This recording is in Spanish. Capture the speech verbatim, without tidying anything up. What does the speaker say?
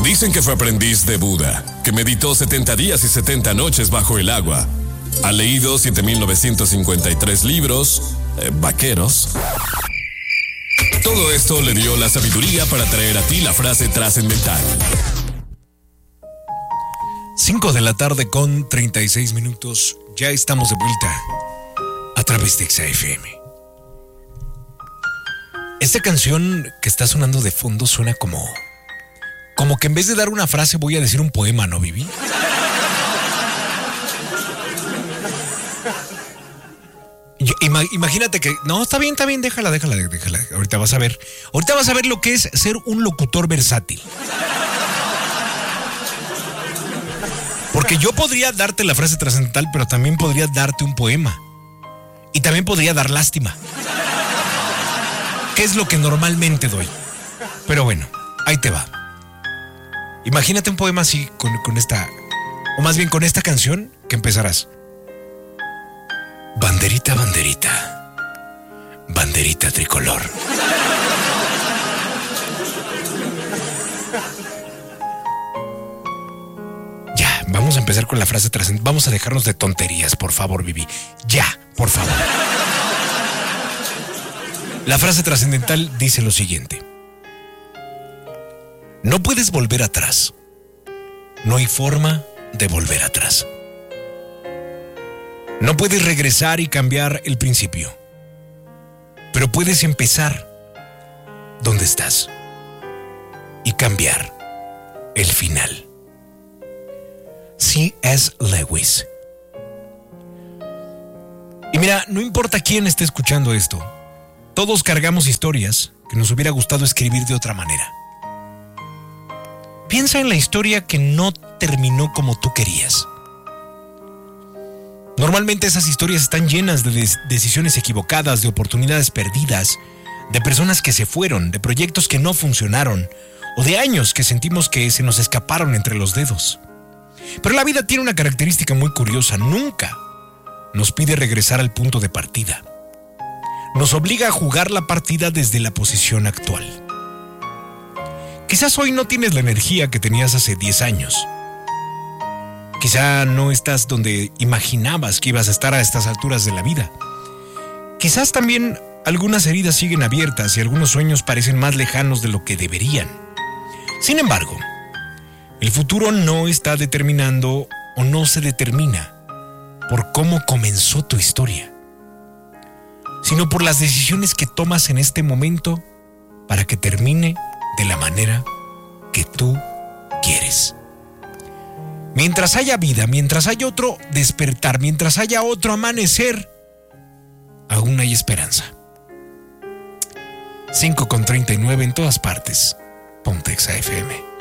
Dicen que fue aprendiz de Buda, que meditó setenta días y setenta noches bajo el agua. Ha leído siete mil novecientos cincuenta y tres libros, eh, vaqueros. Todo esto le dio la sabiduría para traer a ti la frase trascendental. cinco de la tarde con treinta y seis minutos. Ya estamos de vuelta a través de Exa F M. Esta canción que está sonando de fondo suena como... Como que en vez de dar una frase voy a decir un poema, ¿no, Vivi? Yo, ima, imagínate que... No, está bien, está bien, déjala, déjala, déjala. Ahorita vas a ver. Ahorita vas a ver lo que es ser un locutor versátil. Porque yo podría darte la frase trascendental, pero también podría darte un poema. Y también podría dar lástima. ¿Qué es lo que normalmente doy? Pero bueno, ahí te va. Imagínate un poema así con, con esta, o más bien con esta canción que empezarás. Banderita, banderita, banderita tricolor. Ya, vamos a empezar con la frase trascendental. Vamos a dejarnos de tonterías, por favor, Vivi. Ya, por favor. La frase trascendental dice lo siguiente. No puedes volver atrás. No hay forma de volver atrás. No puedes regresar y cambiar el principio. Pero puedes empezar donde estás y cambiar el final. C S Lewis. Y mira, no importa quién esté escuchando esto, todos cargamos historias que nos hubiera gustado escribir de otra manera. Piensa en la historia que no terminó como tú querías. Normalmente esas historias están llenas de des- decisiones equivocadas, de oportunidades perdidas, de personas que se fueron, de proyectos que no funcionaron, o de años que sentimos que se nos escaparon entre los dedos. Pero la vida tiene una característica muy curiosa. Nunca nos pide regresar al punto de partida. Nos obliga a jugar la partida desde la posición actual. Quizás hoy no tienes la energía que tenías hace diez años. Quizá no estás donde imaginabas que ibas a estar a estas alturas de la vida. Quizás también algunas heridas siguen abiertas y algunos sueños parecen más lejanos de lo que deberían. Sin embargo, el futuro no está determinando o no se determina por cómo comenzó tu historia, sino por las decisiones que tomas en este momento para que termine de la manera que tú quieres. Mientras haya vida, mientras haya otro despertar, mientras haya otro amanecer, aún hay esperanza. cinco con treinta y nueve en todas partes. Ponte Exa F M.